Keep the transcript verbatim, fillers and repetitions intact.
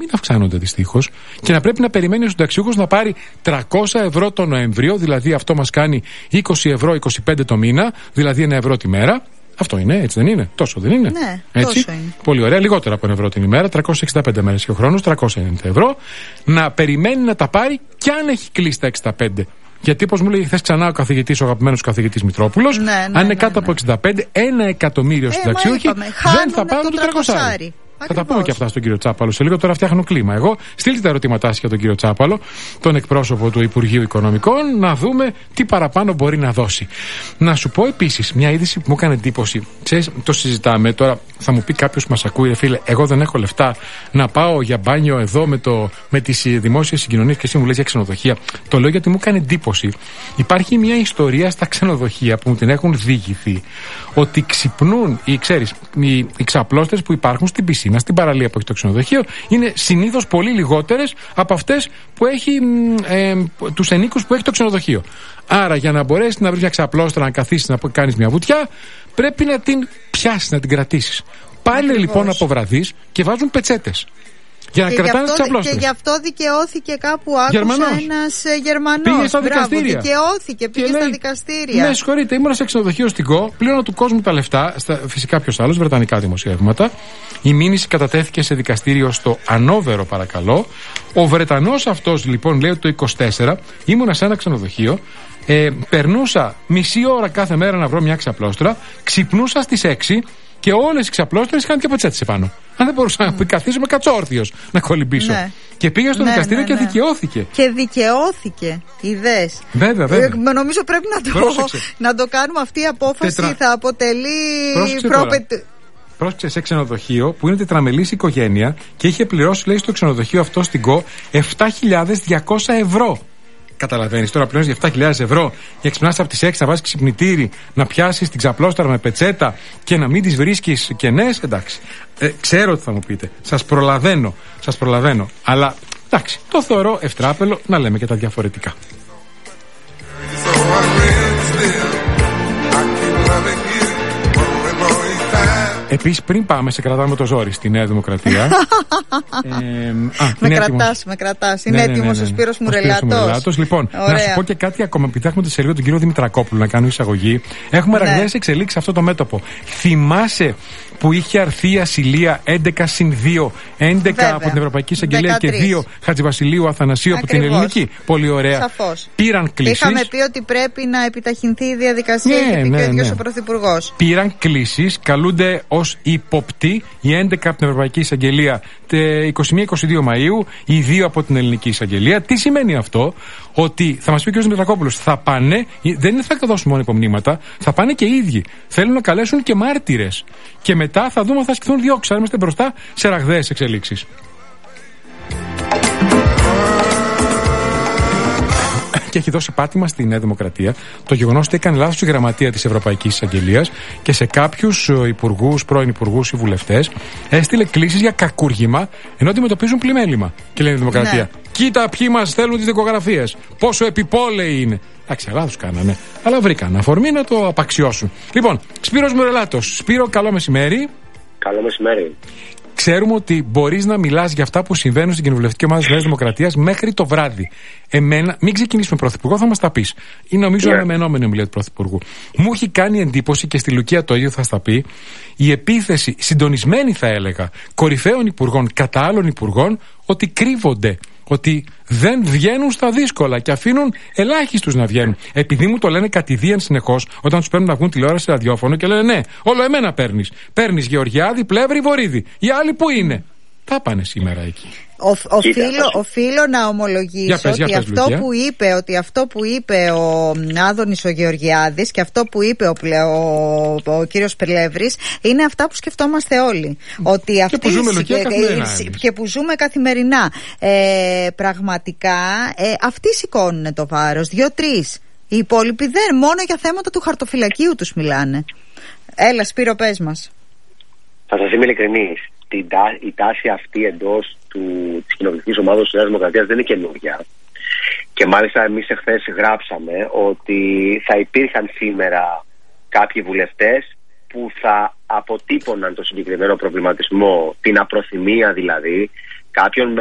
μην αυξάνονται δυστυχώς, και να πρέπει να περιμένει ο συνταξιούχος να πάρει τριακόσια ευρώ το Νοέμβριο, δηλαδή αυτό μας κάνει είκοσι ευρώ είκοσι πέντε το μήνα, δηλαδή ένα ευρώ τη μέρα. Αυτό είναι, έτσι δεν είναι? Τόσο δεν είναι? Ναι, έτσι. τόσο είναι. Πολύ ωραία, λιγότερα από ένα ευρώ την ημέρα, τριακόσιες εξήντα πέντε μέρες και ο χρόνος, τριακόσια ενενήντα ευρώ. Να περιμένει να τα πάρει κι αν έχει κλείσει τα εξήντα πέντε. Γιατί, όπως μου λέει χθες ξανά ο καθηγητής, ο αγαπημένος καθηγητής Μητρόπουλος, ναι, ναι, αν είναι ναι, κάτω ναι. από εξήντα πέντε, ένα εκατομμύριο ε, συνταξιούχοι δεν θα πάρουν το τριακόσια. Θα τα πούμε και αυτά στον κύριο Τσάπαλο σε λίγο. Τώρα φτιάχνω κλίμα. Εγώ στείλτε τα ερωτήματά σας για τον κύριο Τσάπαλο, τον εκπρόσωπο του Υπουργείου Οικονομικών, να δούμε τι παραπάνω μπορεί να δώσει. Να σου πω επίσης μια είδηση που μου έκανε εντύπωση. Ξέρεις, το συζητάμε τώρα. Θα μου πει κάποιος που μας ακούει, ρε φίλε, εγώ δεν έχω λεφτά να πάω για μπάνιο εδώ με, το, με τις δημόσιες συγκοινωνίες και εσύ μου λες για ξενοδοχεία. Το λέω γιατί μου έκανε εντύπωση. Υπάρχει μια ιστορία στα ξενοδοχεία που μου την έχουν διηγηθεί, ότι ξυπνούν οι, ξέρεις, οι, οι ξαπλώστες που υπάρχουν στην πισίνα, στην παραλία που έχει το ξενοδοχείο, είναι συνήθως πολύ λιγότερες από αυτές που έχει ε, τους ενίκους που έχει το ξενοδοχείο. Άρα, για να μπορέσεις να βρεις μια ξαπλώστρα, να καθίσεις, να κάνεις μια βουτιά, πρέπει να την πιάσεις, να την κρατήσεις. Πάνε λοιπόν από βραδείς και βάζουν πετσέτες για να και κρατάνε τις ξαπλώστρες. Και γι' αυτό δικαιώθηκε κάπου, άκουσα, Γερμανός. ένας ε, Γερμανός. Πήγε στα Μπράβο, δικαστήρια. δικαιώθηκε, πήγε και στα λέει, δικαστήρια. Ναι, συγχωρείτε, ήμουν σε ξενοδοχείο στην Κο, πλήρωνα του κόσμου τα λεφτά, στα, φυσικά ποιος άλλος, βρετανικά δημοσιεύματα. Η μήνυση κατατέθηκε σε δικαστήριο στο Ανόβερο, παρακαλώ. Ο Βρετανός αυτός λοιπόν λέει ότι το είκοσι τέσσερα ήμουνα σε ένα ξενοδοχείο. Ε, περνούσα μισή ώρα κάθε μέρα να βρω μια ξαπλώστρα, ξυπνούσα στις έξι και όλες οι ξαπλώστρες είχαν και πετσέτες επάνω. Αν δεν μπορούσα mm. να καθίσω, κάτσω όρθιος να κολυμπήσω. Ναι. Και πήγα στο ναι, δικαστήριο ναι, ναι. και δικαιώθηκε. Και δικαιώθηκε. Ιδέες. Βέβαια, βέβαια. Ε, νομίζω πρέπει να το, να το κάνουμε. Αυτή η απόφαση Τετρα... θα αποτελεί πρόπε... Πρόσεξε, σε ξενοδοχείο που είναι τετραμελής οικογένεια και είχε πληρώσει, λέει, στο ξενοδοχείο αυτό στην ΚΟ επτά χιλιάδες διακόσια ευρώ. Καταλαβαίνεις, τώρα πλέον για επτά χιλιάδες ευρώ για ξυπνάς από τις έξι να βάζεις ξυπνητήρι, να πιάσεις την ξαπλώστρα με πετσέτα και να μην τις βρίσκεις κενές. Εντάξει. Ε, ξέρω τι θα μου πείτε. Σας προλαβαίνω. Σας προλαβαίνω. Αλλά εντάξει, το θεωρώ ευτράπελο να λέμε και τα διαφορετικά. Επίσης, πριν πάμε, σε κρατάμε το ζόρι στη Νέα Δημοκρατία. ε, α, με κρατάς, με κρατάς. Είναι ναι, ναι, έτοιμος ναι, ναι, ναι. ο Σπύρος Μουρελάτος. Λοιπόν, ωραία. Να σου πω και κάτι ακόμα. Επειδή έχουμε τη σελίδα του κύριο Δημητρακόπουλου να κάνω εισαγωγή. Έχουμε ναι. ραγδαίες εξελίξεις σε αυτό το μέτωπο. Θυμάσαι που είχε αρθεί η ασυλία έντεκα συν δύο, έντεκα Βέβαια. από την Ευρωπαϊκή Εισαγγελία και δύο Χατζηβασιλείου Αθανασίου από την Ελληνική. Πολύ ωραία. Σαφώς. Πήραν κλήσεις. Είχαμε πει ότι πρέπει να επιταχυνθεί η διαδικασία, ναι, είχε πει ναι, και ο ίδιος ναι. ο Πρωθυπουργός. Πήραν κλήσεις, καλούνται ως υποπτοί οι έντεκα από την Ευρωπαϊκή Εισαγγελία είκοσι μία είκοσι δύο Μαΐου, οι δύο από την Ελληνική Εισαγγελία. Τι σημαίνει αυτό? Ότι θα μας πει ο κ. Δημητρακόπουλος, θα πάνε, δεν είναι θα δώσουν μόνο υπομνήματα, θα πάνε και οι ίδιοι. Θέλουν να καλέσουν και μάρτυρες. Και μετά θα δούμε αν θα ασκηθούν διώξεις. Είμαστε μπροστά σε ραγδαίες εξελίξεις. Και έχει δώσει πάτημα στη Νέα Δημοκρατία το γεγονός ότι έκανε λάθος η γραμματεία της Ευρωπαϊκής Εισαγγελίας και σε κάποιους υπουργούς, πρώην υπουργούς ή βουλευτές έστειλε κλήσεις για κακούργημα ενώ αντιμετωπίζουν πλημέλημα. Και λένε η Δημοκρατία, ναι. Κοίτα ποιοι μας θέλουν τις δικογραφίες, πόσο επιπόλαιοι είναι. Εντάξει, λάθος κάνανε, αλλά βρήκαν αφορμή να το απαξιώσουν. Λοιπόν, Σπύρος Μουρελάτος. Σπύρο, καλό μεσημέρι. Καλό μεσημέρι. Ξέρουμε ότι μπορείς να μιλάς για αυτά που συμβαίνουν στην κοινοβουλευτική ομάδα της Νέας Δημοκρατίας μέχρι το βράδυ. Εμένα, μην ξεκινήσουμε πρωθυπουργό, θα μας τα πεις. Είναι νομίζω yeah. αναμενόμενη ομιλία του πρωθυπουργού. Μου έχει κάνει εντύπωση και στη Λουκία το ίδιο θα στα πει η επίθεση, συντονισμένη θα έλεγα, κορυφαίων υπουργών κατά άλλων υπουργών ότι κρύβονται. Ότι δεν βγαίνουν στα δύσκολα και αφήνουν ελάχιστους να βγαίνουν. Επειδή μου το λένε κατηδίαν συνεχώς, όταν τους παίρνουν να βγουν τηλεόραση, ραδιόφωνο και λένε ναι, όλο εμένα παίρνεις. Παίρνεις Γεωργιάδη, Πλεύρη, Βορύδη. Οι άλλοι που είναι? Θα πάνε σήμερα εκεί. Οφείλω, οφείλω να ομολογήσω πες, ότι, αυτό που είπε, ότι αυτό που είπε ο Άδωνης ο Γεωργιάδης και αυτό που είπε ο, ο, ο κύριος Πλεύρης είναι αυτά που σκεφτόμαστε όλοι. Ότι και, αυτοί, που ζούμε, και, καθημερινά, και που ζούμε καθημερινά. Ε, πραγματικά ε, αυτοί σηκώνουν το βάρος. Δύο-τρεις. Οι υπόλοιποι δεν. Μόνο για θέματα του χαρτοφυλακίου τους μιλάνε. Έλα Σπύρο, πες μας. Θα σας είμαι ειλικρινής. Η τάση αυτή εντός του, της κοινοβουλευτικής ομάδας της Νέας Δημοκρατίας δεν είναι καινούργια. Και μάλιστα εμείς εχθές γράψαμε ότι θα υπήρχαν σήμερα κάποιοι βουλευτές που θα αποτύπωναν το συγκεκριμένο προβληματισμό, την απροθυμία δηλαδή κάποιον